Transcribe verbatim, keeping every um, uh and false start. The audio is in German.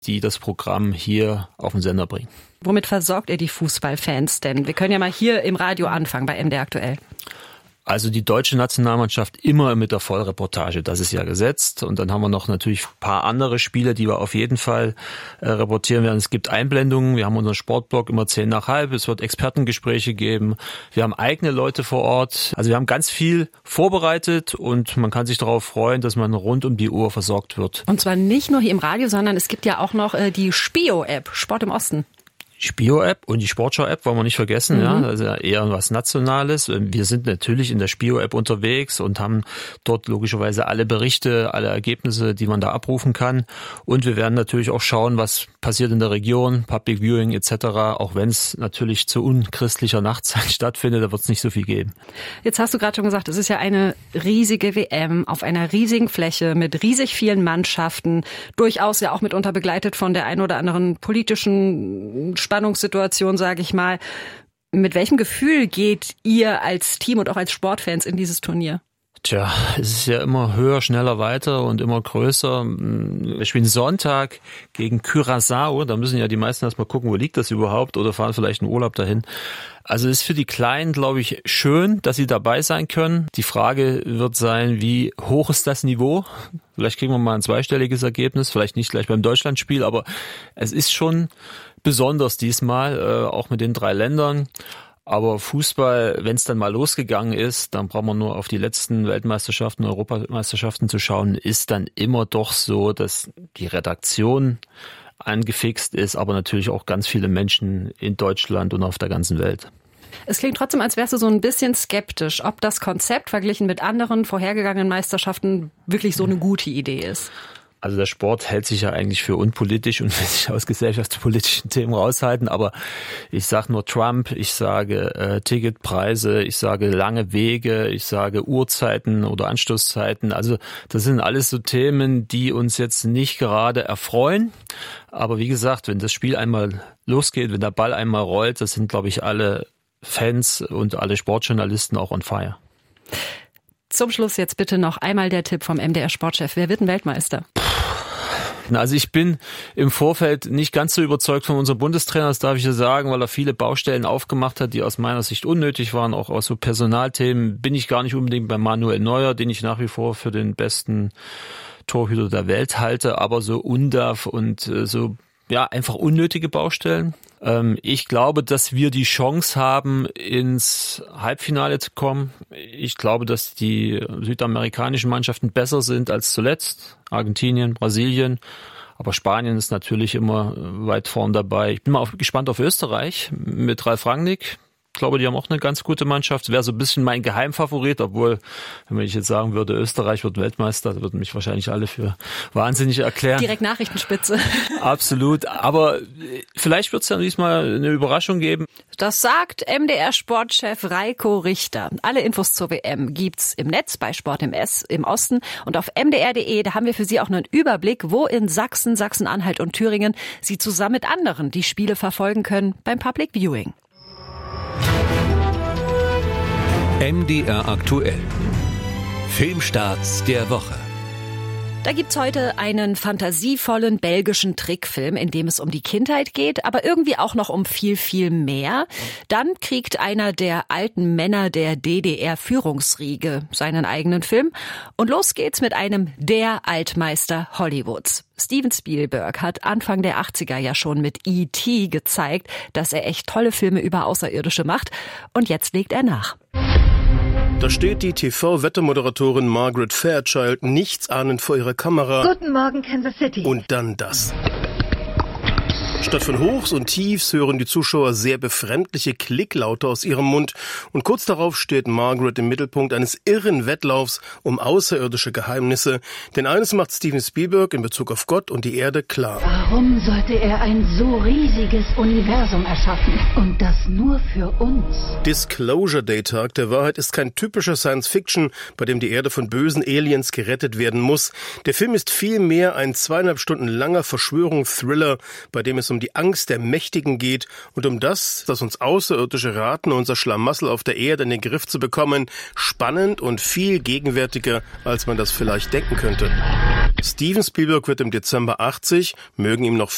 die das Programm hier auf den Sender bringen. Womit versorgt ihr die Fußballfans denn? Wir können ja mal hier im Radio anfangen bei M D R aktuell. Also die deutsche Nationalmannschaft immer mit der Vollreportage, das ist ja gesetzt. Und dann haben wir noch natürlich ein paar andere Spiele, die wir auf jeden Fall äh, reportieren werden. Es gibt Einblendungen, wir haben unseren Sportblog immer zehn nach halb, es wird Expertengespräche geben, wir haben eigene Leute vor Ort. Also wir haben ganz viel vorbereitet und man kann sich darauf freuen, dass man rund um die Uhr versorgt wird. Und zwar nicht nur hier im Radio, sondern es gibt ja auch noch äh, die Spio-App, Sport im Osten. Spio-App und die Sportschau-App wollen wir nicht vergessen, mhm. ja, also eher was Nationales. Wir sind natürlich in der Spio-App unterwegs und haben dort logischerweise alle Berichte, alle Ergebnisse, die man da abrufen kann. Und wir werden natürlich auch schauen, was passiert in der Region, Public Viewing et cetera. Auch wenn es natürlich zu unchristlicher Nachtzeit stattfindet, da wird es nicht so viel geben. Jetzt hast du gerade schon gesagt, es ist ja eine riesige W M auf einer riesigen Fläche mit riesig vielen Mannschaften, durchaus ja auch mitunter begleitet von der ein oder anderen politischen Spannungssituation, sage ich mal. Mit welchem Gefühl geht ihr als Team und auch als Sportfans in dieses Turnier? Tja, es ist ja immer höher, schneller, weiter und immer größer. Wir spielen Sonntag gegen Curaçao. Da müssen ja die meisten erstmal gucken, wo liegt das überhaupt, oder fahren vielleicht in Urlaub dahin. Also es ist für die Kleinen, glaube ich, schön, dass sie dabei sein können. Die Frage wird sein, wie hoch ist das Niveau? Vielleicht kriegen wir mal ein zweistelliges Ergebnis, vielleicht nicht gleich beim Deutschlandspiel, aber es ist schon besonders diesmal, äh, auch mit den drei Ländern. Aber Fußball, wenn es dann mal losgegangen ist, dann braucht man nur auf die letzten Weltmeisterschaften, Europameisterschaften zu schauen, ist dann immer doch so, dass die Redaktion angefixt ist, aber natürlich auch ganz viele Menschen in Deutschland und auf der ganzen Welt. Es klingt trotzdem, als wärst du so ein bisschen skeptisch, ob das Konzept verglichen mit anderen vorhergegangenen Meisterschaften wirklich so eine gute Idee ist. Also der Sport hält sich ja eigentlich für unpolitisch und will sich aus gesellschaftspolitischen Themen raushalten. Aber ich sage nur Trump, ich sage äh, Ticketpreise, ich sage lange Wege, ich sage Uhrzeiten oder Anstoßzeiten. Also das sind alles so Themen, die uns jetzt nicht gerade erfreuen. Aber wie gesagt, wenn das Spiel einmal losgeht, wenn der Ball einmal rollt, das sind, glaube ich, alle Fans und alle Sportjournalisten auch on fire. Zum Schluss jetzt bitte noch einmal der Tipp vom M D R-Sportchef. Wer wird denn Weltmeister? Also ich bin im Vorfeld nicht ganz so überzeugt von unserem Bundestrainer, das darf ich ja sagen, weil er viele Baustellen aufgemacht hat, die aus meiner Sicht unnötig waren, auch aus so Personalthemen. Bin ich gar nicht unbedingt bei Manuel Neuer, den ich nach wie vor für den besten Torhüter der Welt halte, aber so Undav und so ja einfach unnötige Baustellen. Ich glaube, dass wir die Chance haben, ins Halbfinale zu kommen. Ich glaube, dass die südamerikanischen Mannschaften besser sind als zuletzt. Argentinien, Brasilien. Aber Spanien ist natürlich immer weit vorn dabei. Ich bin mal gespannt auf Österreich mit Ralf Rangnick. Ich glaube, die haben auch eine ganz gute Mannschaft. Wäre so ein bisschen mein Geheimfavorit, obwohl, wenn ich jetzt sagen würde, Österreich wird Weltmeister, da würden mich wahrscheinlich alle für wahnsinnig erklären. Direkt Nachrichtenspitze. Absolut. Aber vielleicht wird es ja diesmal eine Überraschung geben. Das sagt M D R-Sportchef Reiko Richter. Alle Infos zur W M gibt's im Netz bei Sport im, S- im Osten und auf m d r punkt d e. Da haben wir für Sie auch noch einen Überblick, wo in Sachsen, Sachsen-Anhalt und Thüringen Sie zusammen mit anderen die Spiele verfolgen können beim Public Viewing. M D R aktuell. Filmstarts der Woche. Da gibt's heute einen fantasievollen belgischen Trickfilm, in dem es um die Kindheit geht, aber irgendwie auch noch um viel, viel mehr. Dann kriegt einer der alten Männer der D D R-Führungsriege seinen eigenen Film. Und los geht's mit einem der Altmeister Hollywoods. Steven Spielberg hat Anfang der achtziger ja schon mit E T gezeigt, dass er echt tolle Filme über Außerirdische macht. Und jetzt legt er nach. Da steht die T V-Wettermoderatorin Margaret Fairchild nichtsahnend vor ihrer Kamera. Guten Morgen, Kansas City. Und dann das. Statt von Hochs und Tiefs hören die Zuschauer sehr befremdliche Klicklaute aus ihrem Mund. Und kurz darauf steht Margaret im Mittelpunkt eines irren Wettlaufs um außerirdische Geheimnisse. Denn eines macht Steven Spielberg in Bezug auf Gott und die Erde klar. Warum sollte er ein so riesiges Universum erschaffen? Und das nur für uns? Disclosure Day, Tag der Wahrheit, ist kein typischer Science-Fiction, bei dem die Erde von bösen Aliens gerettet werden muss. Der Film ist vielmehr ein zweieinhalb Stunden langer Verschwörungsthriller, bei dem es um die Angst der Mächtigen geht und um das, dass uns Außerirdische raten, unser Schlamassel auf der Erde in den Griff zu bekommen. Spannend und viel gegenwärtiger, als man das vielleicht denken könnte. Steven Spielberg wird im Dezember achtzig, mögen ihm noch